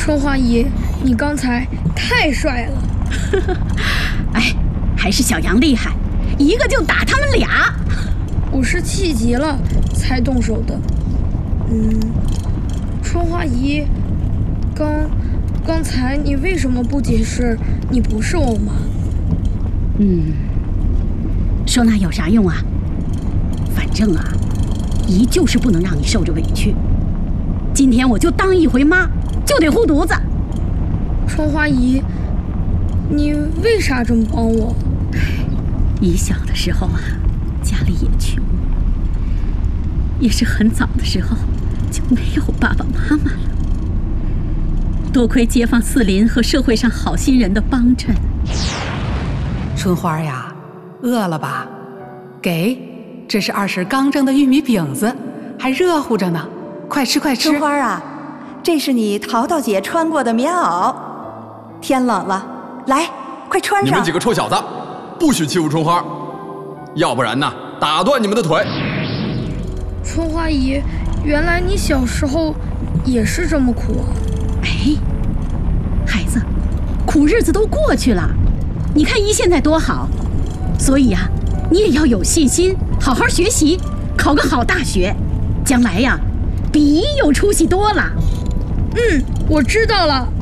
春花姨，你刚才太帅了。 哎，还是小杨厉害，一个就打他们俩。 我是气急了才动手的。春花姨，刚才你为什么不解释你不是我妈？ 说那有啥用啊？反正啊，姨就是不能让你受着委屈。今天我就当一回妈，就得护犊子。 春花姨，你为啥这么帮我？ 姨小的时候啊，家里也穷，也是很早的时候就没有爸爸妈妈了。多亏街坊四邻和社会上好心人的帮衬。 春花呀，饿了吧？给，这是二婶刚蒸的玉米饼子，还热乎着呢，快吃快吃。 春花啊，这是你淘淘姐穿过的棉袄，天冷了，来，快穿上。 你们几个臭小子，不许欺负春花，要不然呢，打断你们的腿。 春花姨，原来你小时候也是这么苦啊。 哎，孩子，苦日子都过去了，你看姨现在多好，所以呀，你也要有信心，好好学习，考个好大学，将来呀，比姨有出息多了。 我知道了。